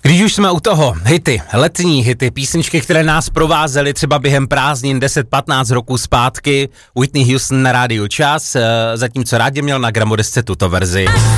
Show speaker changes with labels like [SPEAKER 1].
[SPEAKER 1] Když už jsme u toho, hity, letní hity, písničky, které nás provázely třeba během prázdnin 10-15 roků zpátky, Whitney Houston na rádiu Čas, zatímco Rádio měl na gramodesce tuto verzi.